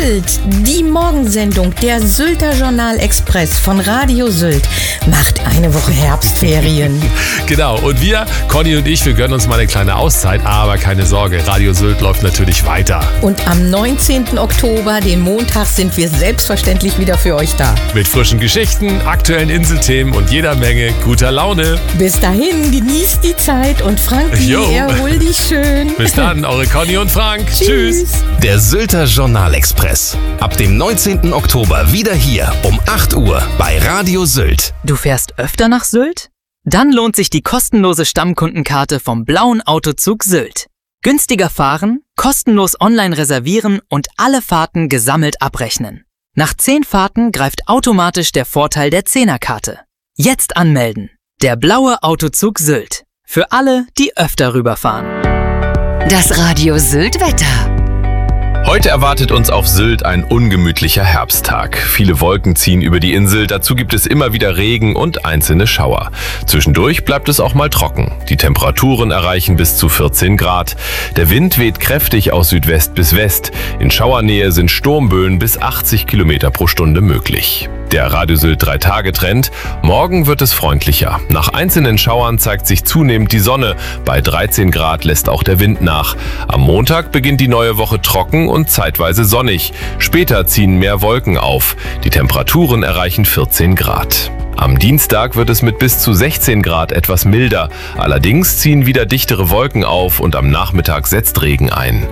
Sylt, die Morgensendung, der Sylter Journal Express von Radio Sylt, macht eine Woche Herbstferien. Genau, und wir, Conny und ich, wir gönnen uns mal eine kleine Auszeit, aber keine Sorge, Radio Sylt läuft natürlich weiter. Und am 19. Oktober, den Montag, sind wir selbstverständlich wieder für euch da. Mit frischen Geschichten, aktuellen Inselthemen und jeder Menge guter Laune. Bis dahin, genießt die Zeit und Frankie, erhol dich schön. Bis dann, eure Conny und Frank. Tschüss. Der Sylter Journal Express. Ab dem 19. Oktober wieder hier um 8 Uhr bei Radio Sylt. Du fährst öfter nach Sylt? Dann lohnt sich die kostenlose Stammkundenkarte vom Blauen Autozug Sylt. Günstiger fahren, kostenlos online reservieren und alle Fahrten gesammelt abrechnen. Nach 10 Fahrten greift automatisch der Vorteil der 10er-Karte. Jetzt anmelden. Der Blaue Autozug Sylt. Für alle, die öfter rüberfahren. Das Radio Sylt Wetter. Heute erwartet uns auf Sylt ein ungemütlicher Herbsttag. Viele Wolken ziehen über die Insel, dazu gibt es immer wieder Regen und einzelne Schauer. Zwischendurch bleibt es auch mal trocken. Die Temperaturen erreichen bis zu 14 Grad. Der Wind weht kräftig aus Südwest bis West. In Schauernähe sind Sturmböen bis 80 Kilometer pro Stunde möglich. Der Radio Sylt 3-Tage-Trend. Morgen wird es freundlicher. Nach einzelnen Schauern zeigt sich zunehmend die Sonne. Bei 13 Grad lässt auch der Wind nach. Am Montag beginnt die neue Woche trocken und zeitweise sonnig. Später ziehen mehr Wolken auf. Die Temperaturen erreichen 14 Grad. Am Dienstag wird es mit bis zu 16 Grad etwas milder. Allerdings ziehen wieder dichtere Wolken auf und am Nachmittag setzt Regen ein.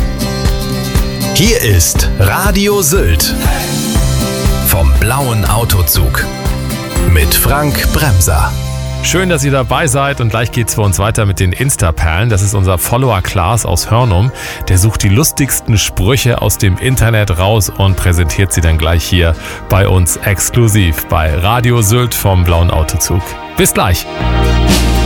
Hier ist Radio Sylt. Vom Blauen Autozug mit Frank Bremser. Schön, dass ihr dabei seid und gleich geht's für uns weiter mit den Insta-Perlen. Das ist unser Follower Klaas aus Hörnum. Der sucht die lustigsten Sprüche aus dem Internet raus und präsentiert sie dann gleich hier bei uns exklusiv bei Radio Sylt vom Blauen Autozug. Bis gleich.